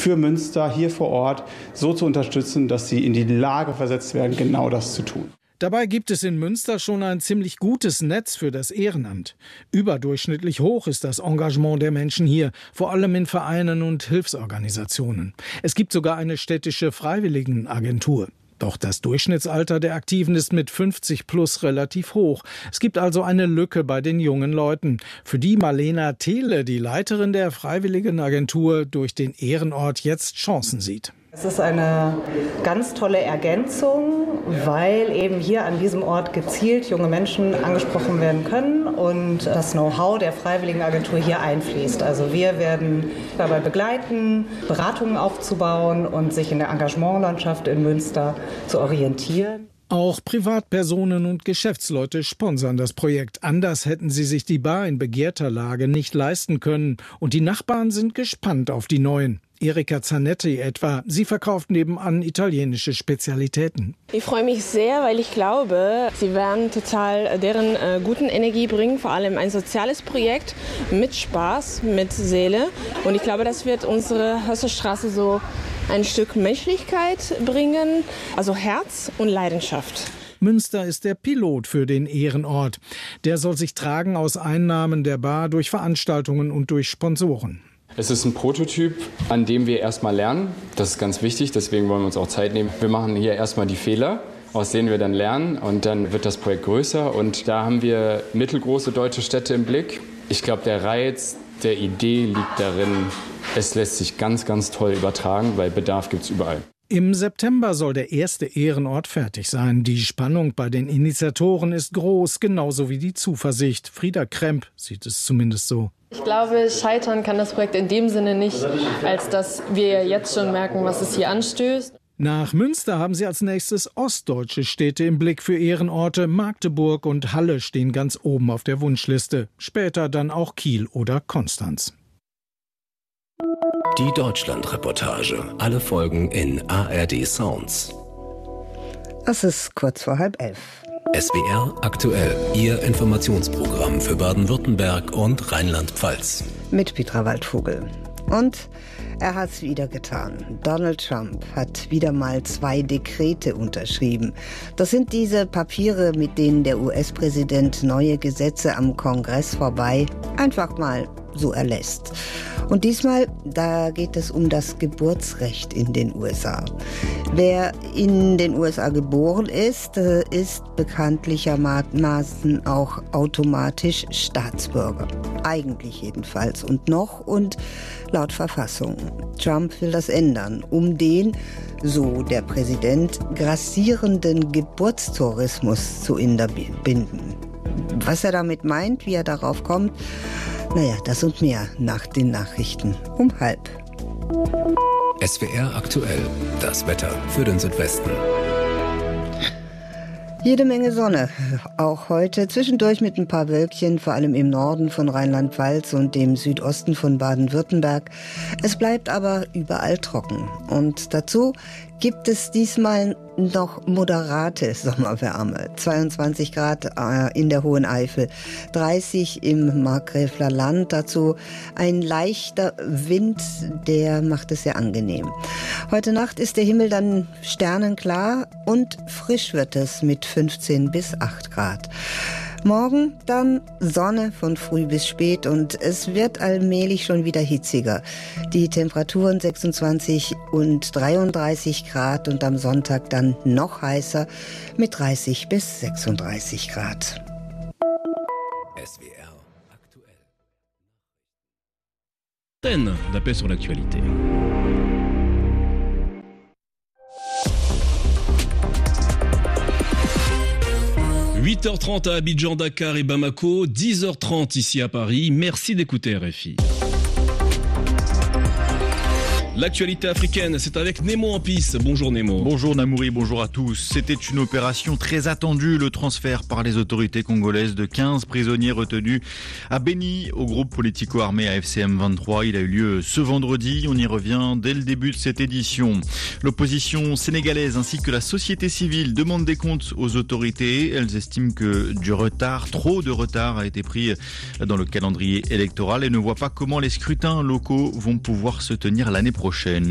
für Münster hier vor Ort so zu unterstützen, dass sie in die Lage versetzt werden, genau das zu tun. Dabei gibt es in Münster schon ein ziemlich gutes Netz für das Ehrenamt. Überdurchschnittlich hoch ist das Engagement der Menschen hier, vor allem in Vereinen und Hilfsorganisationen. Es gibt sogar eine städtische Freiwilligenagentur. Doch das Durchschnittsalter der Aktiven ist mit 50 plus relativ hoch. Es gibt also eine Lücke bei den jungen Leuten, für die Marlena Thiele, die Leiterin der Freiwilligenagentur, durch den Ehrenort jetzt Chancen sieht. Es ist eine ganz tolle Ergänzung, weil eben hier an diesem Ort gezielt junge Menschen angesprochen werden können und das Know-how der Freiwilligenagentur hier einfließt. Also wir werden dabei begleiten, Beratungen aufzubauen und sich in der Engagementlandschaft in Münster zu orientieren. Auch Privatpersonen und Geschäftsleute sponsern das Projekt. Anders hätten sie sich die Bar in begehrter Lage nicht leisten können. Und die Nachbarn sind gespannt auf die neuen. Erika Zanetti etwa. Sie verkauft nebenan italienische Spezialitäten. Ich freue mich sehr, weil ich glaube, sie werden total deren guten Energie bringen. Vor allem ein soziales Projekt mit Spaß, mit Seele. Und ich glaube, das wird unsere Hösserstraße so ein Stück Menschlichkeit bringen, also Herz und Leidenschaft. Münster ist der Pilot für den Ehrenort. Der soll sich tragen aus Einnahmen der Bar durch Veranstaltungen und durch Sponsoren. Es ist ein Prototyp, an dem wir erstmal lernen. Das ist ganz wichtig, deswegen wollen wir uns auch Zeit nehmen. Wir machen hier erstmal die Fehler, aus denen wir dann lernen, und dann wird das Projekt größer. Und da haben wir mittelgroße deutsche Städte im Blick. Ich glaube, der Reiz der Idee liegt darin, es lässt sich ganz, ganz toll übertragen, weil Bedarf gibt es überall. Im September soll der erste Ehrenort fertig sein. Die Spannung bei den Initiatoren ist groß, genauso wie die Zuversicht. Frieda Kremp sieht es zumindest so. Ich glaube, scheitern kann das Projekt in dem Sinne nicht, als dass wir jetzt schon merken, was es hier anstößt. Nach Münster haben sie als nächstes ostdeutsche Städte im Blick für Ehrenorte. Magdeburg und Halle stehen ganz oben auf der Wunschliste. Später dann auch Kiel oder Konstanz. Die Deutschland-Reportage. Alle Folgen in ARD Sounds. Es ist kurz vor 10:30. SWR aktuell. Ihr Informationsprogramm für Baden-Württemberg und Rheinland-Pfalz. Mit Petra Waldvogel. Und er hat es wieder getan. Donald Trump hat wieder mal 2 Dekrete unterschrieben. Das sind diese Papiere, mit denen der US-Präsident neue Gesetze am Kongress vorbei einfach mal so erlässt. Und diesmal, da geht es um das Geburtsrecht in den USA. Wer in den USA geboren ist, ist bekanntlichermaßen auch automatisch Staatsbürger. Eigentlich jedenfalls. Und laut Verfassung. Trump will das ändern, um den, so der Präsident, grassierenden Geburtstourismus zu unterbinden. Was er damit meint, wie er darauf kommt, naja, das und mehr nach den Nachrichten um 12:30. SWR aktuell. Das Wetter für den Südwesten. Jede Menge Sonne, auch heute, zwischendurch mit ein paar Wölkchen, vor allem im Norden von Rheinland-Pfalz und dem Südosten von Baden-Württemberg. Es bleibt aber überall trocken. Und dazu gibt es diesmal noch moderate Sommerwärme. 22 Grad in der Hohen Eifel, 30 im Markgräfler Land. Dazu ein leichter Wind, der macht es sehr angenehm. Heute Nacht ist der Himmel dann sternenklar und frisch wird es mit 15 bis 8 Grad. Morgen dann Sonne von früh bis spät und es wird allmählich schon wieder hitziger. Die Temperaturen 26 und 33 Grad und am Sonntag dann noch heißer mit 30 bis 36 Grad. SWR aktuell. D'appel sur l'actualité. 8h30 à Abidjan, Dakar et Bamako, 10h30 ici à Paris. Merci d'écouter RFI. L'actualité africaine, c'est avec Nemo Ampis. Bonjour Nemo. Bonjour Namouri, bonjour à tous. C'était une opération très attendue, le transfert par les autorités congolaises de 15 prisonniers retenus à Beni, au groupe politico-armé AFCM 23. Il a eu lieu ce vendredi, on y revient dès le début de cette édition. L'opposition sénégalaise ainsi que la société civile demandent des comptes aux autorités. Elles estiment que trop de retard a été pris dans le calendrier électoral et ne voient pas comment les scrutins locaux vont pouvoir se tenir l'année prochaine.